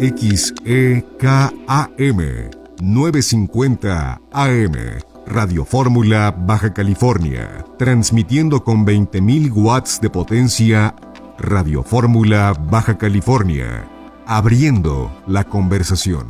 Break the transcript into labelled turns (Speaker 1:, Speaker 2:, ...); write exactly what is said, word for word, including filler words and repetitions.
Speaker 1: X E K A M novecientos cincuenta A M, Radio Fórmula Baja California, transmitiendo con veinte mil watts de potencia. Radio Fórmula Baja California, abriendo la conversación.